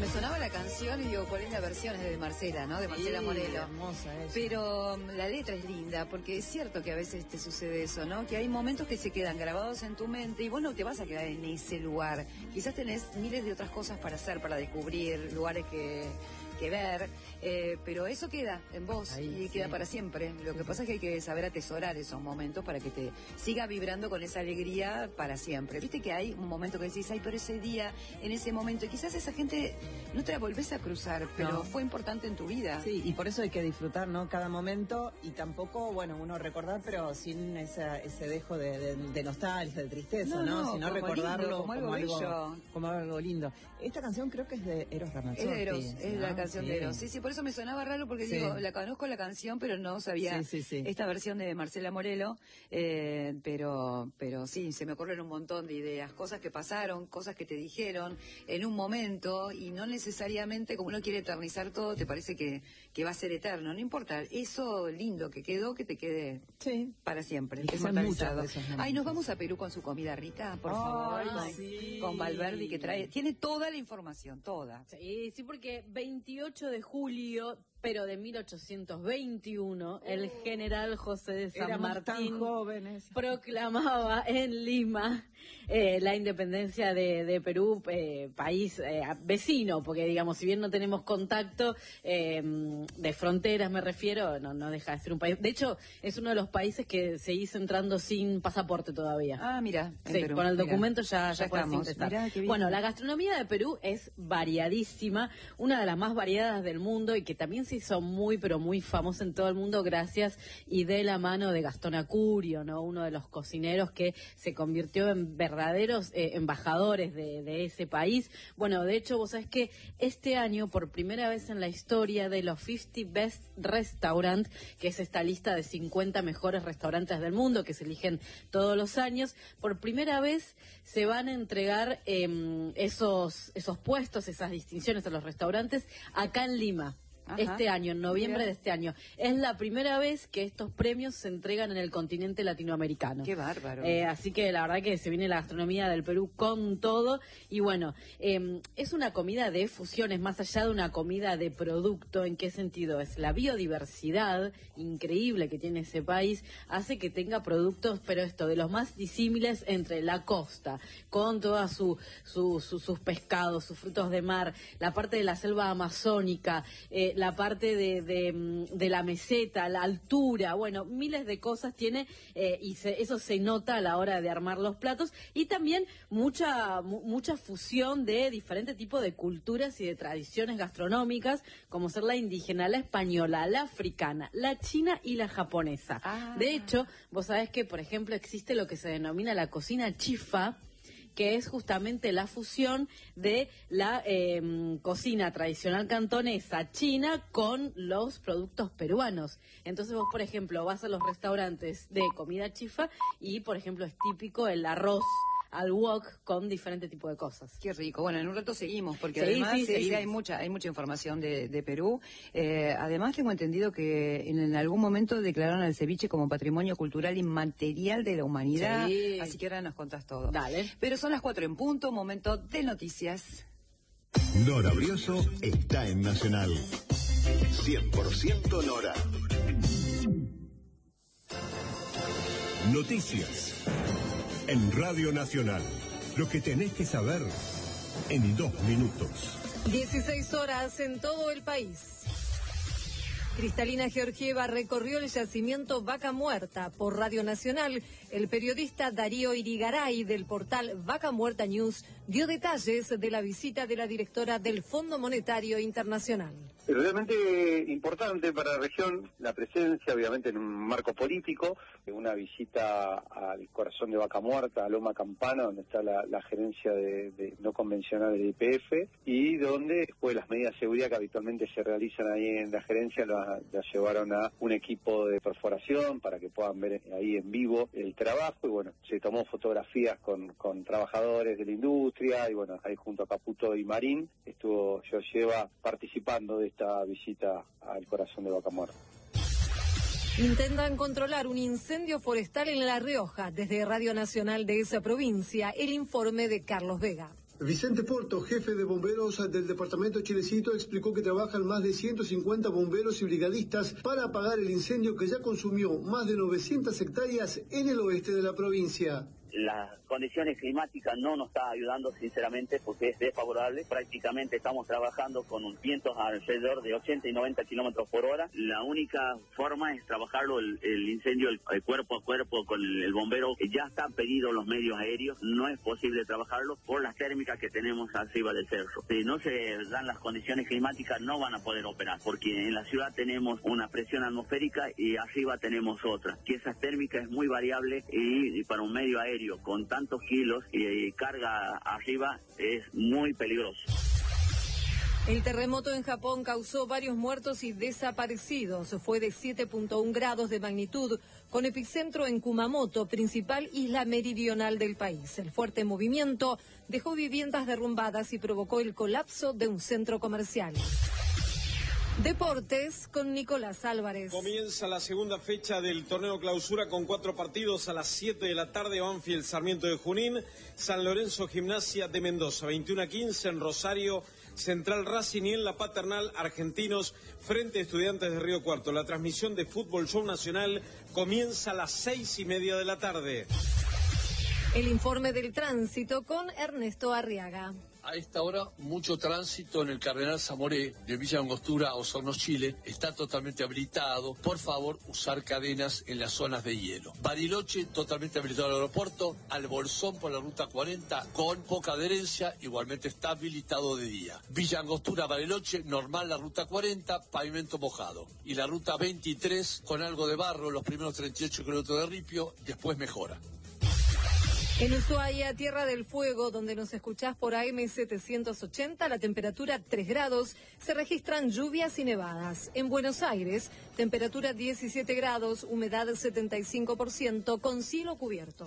me sonaba la canción y digo, ¿cuál es la versión? Es de Marcela, ¿no? De Marcela Morelo. Hermosa ella. Pero la letra es linda, porque es cierto que a veces te sucede eso, ¿no? Que hay momentos que se quedan grabados en tu mente y vos no te vas a quedar en ese lugar. Quizás tenés miles de otras cosas para hacer, para descubrir, lugares que ver, pero eso queda en vos. Ahí, y queda para siempre. Lo que pasa es que hay que saber atesorar esos momentos para que te siga vibrando con esa alegría para siempre. Viste que hay un momento que decís, ay, pero ese día, en ese momento, y quizás esa gente no te la volvés a cruzar, pero fue importante en tu vida. Sí, y por eso hay que disfrutar, ¿no? Cada momento, y tampoco, bueno, uno recordar, pero sin ese dejo de nostalgia, de tristeza, ¿no? Sino recordarlo lindo, como algo lindo. Esta canción creo que es de Eros Ramazzotti. Es de Eros, es la canción de Eros. Sí, por eso me sonaba raro, porque digo, la conozco la canción, pero no sabía esta versión de Marcela Morelo, pero sí, se me ocurren un montón de ideas, cosas que pasaron, cosas que te dijeron en un momento, y no necesariamente, como uno quiere eternizar todo, te parece que va a ser eterno, no importa, eso lindo que quedó, que te quede para siempre. Ay, nos vamos a Perú con su comida rica, por favor, con Valverde, que tiene toda la información, toda. Sí, porque 28 de julio, pero de 1821, el general José de San Martín proclamaba en Lima la independencia de Perú, país vecino, porque digamos, si bien no tenemos contacto de fronteras, me refiero, no deja de ser un país. De hecho, es uno de los países que seguís entrando sin pasaporte todavía. Ah, mira. Sí, Perú, con el documento ya puedes ingresar. Bueno, la gastronomía de Perú es variadísima, una de las más variadas del mundo, y que también se hizo muy, pero muy famosa en todo el mundo gracias y de la mano de Gastón Acurio, ¿no? Uno de los cocineros que se convirtió en verdaderos embajadores de ese país. Bueno, de hecho, vos sabés que este año, por primera vez en la historia de los 50 Best Restaurant, que es esta lista de 50 mejores restaurantes del mundo que se eligen todos los años, por primera vez se van a entregar esos puestos, esas distinciones a los restaurantes acá en Lima. Este año, en noviembre de este año. Es la primera vez que estos premios se entregan en el continente latinoamericano. ¡Qué bárbaro! Así que la verdad que se viene la gastronomía del Perú con todo. Y bueno, es una comida de fusiones, más allá de una comida de producto. ¿En qué sentido? Es la biodiversidad increíble que tiene ese país, hace que tenga productos, pero esto, de los más disímiles entre la costa, con todos sus pescados, sus frutos de mar, la parte de la selva amazónica, la parte de la meseta, la altura, bueno, miles de cosas tiene, y eso se nota a la hora de armar los platos, y también mucha fusión de diferentes tipos de culturas y de tradiciones gastronómicas, como ser la indígena, la española, la africana, la china y la japonesa. De hecho, vos sabés que, por ejemplo, existe lo que se denomina la cocina chifa, que es justamente la fusión de la cocina tradicional cantonesa china con los productos peruanos. Entonces vos, por ejemplo, vas a los restaurantes de comida chifa y, por ejemplo, es típico el arroz al wok con diferente tipo de cosas. Qué rico. Bueno, en un rato seguimos, porque además hay mucha información de Perú. Además tengo entendido que en algún momento declararon al ceviche como patrimonio cultural inmaterial de la humanidad. Así que ahora nos contás todo. Dale. Pero son las 4 en punto, momento de noticias. Nora Brioso está en Nacional. 100% Nora. Noticias. En Radio Nacional, lo que tenés que saber en 2 minutos. 16 horas en todo el país. Cristalina Georgieva recorrió el yacimiento Vaca Muerta. Por Radio Nacional, el periodista Darío Irigaray del portal Vaca Muerta News dio detalles de la visita de la directora del Fondo Monetario Internacional. Es realmente importante para la región la presencia, obviamente en un marco político, una visita al corazón de Vaca Muerta, a Loma Campana, donde está la gerencia de no convencional de YPF, y donde después las medidas de seguridad que habitualmente se realizan ahí en la gerencia las llevaron a un equipo de perforación para que puedan ver ahí en vivo el trabajo, y bueno, se tomó fotografías con trabajadores de la industria, y bueno, ahí junto a Caputo y Marín estuvo Georgieva participando de esta visita al corazón de Vaca Muerta. Intentan controlar un incendio forestal en La Rioja. Desde Radio Nacional de esa provincia, el informe de Carlos Vega. Vicente Porto, jefe de bomberos del departamento Chilecito, explicó que trabajan más de 150 bomberos y brigadistas para apagar el incendio que ya consumió más de 900 hectáreas en el oeste de la provincia. Las condiciones climáticas no nos está ayudando sinceramente porque es desfavorable. Prácticamente estamos trabajando con vientos alrededor de 80 y 90 kilómetros por hora. La única forma es trabajarlo el incendio el cuerpo a cuerpo con el bombero. Ya están pedidos los medios aéreos, no es posible trabajarlo por las térmicas que tenemos arriba del cerro. Si no se dan las condiciones climáticas no van a poder operar porque en la ciudad tenemos una presión atmosférica y arriba tenemos otra. Que esa térmica es muy variable y para un medio aéreo con tantos kilos y carga arriba es muy peligroso. El terremoto en Japón causó varios muertos y desaparecidos. Fue de 7.1 grados de magnitud, con epicentro en Kumamoto, principal isla meridional del país. El fuerte movimiento dejó viviendas derrumbadas y provocó el colapso de un centro comercial. Deportes con Nicolás Álvarez. Comienza la segunda fecha del torneo clausura con 4 partidos a las 7 de la tarde. Banfield, Sarmiento de Junín, San Lorenzo, Gimnasia de Mendoza. 21:15 en Rosario, Central Racing y en la Paternal, Argentinos frente a Estudiantes de Río Cuarto. La transmisión de Fútbol Show Nacional comienza a las 6:30 de la tarde. El informe del tránsito con Ernesto Arriaga. A esta hora, mucho tránsito en el Cardenal Zamoré, de Villa Angostura a Osorno, Chile. Está totalmente habilitado. Por favor, usar cadenas en las zonas de hielo. Bariloche, totalmente habilitado al aeropuerto. Al Bolsón por la ruta 40, con poca adherencia. Igualmente está habilitado de día. Villa Angostura, Bariloche, normal la ruta 40, pavimento mojado. Y la ruta 23, con algo de barro, los primeros 38 kilómetros de ripio, después mejora. En Ushuaia, Tierra del Fuego, donde nos escuchás por AM 780, la temperatura 3 grados, se registran lluvias y nevadas. En Buenos Aires, temperatura 17 grados, humedad 75%, con cielo cubierto.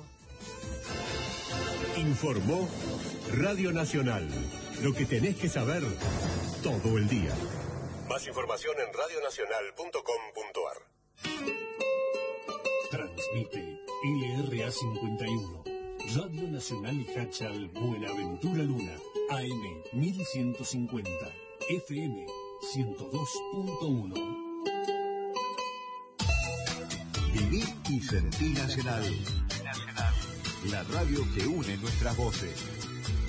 Informó Radio Nacional. Lo que tenés que saber todo el día. Más información en radionacional.com.ar. Transmite LRA 51. Radio Nacional Hachal, Buenaventura Luna, AM 1150, FM 102.1. Viví y sentí Nacional. La radio que une nuestras voces.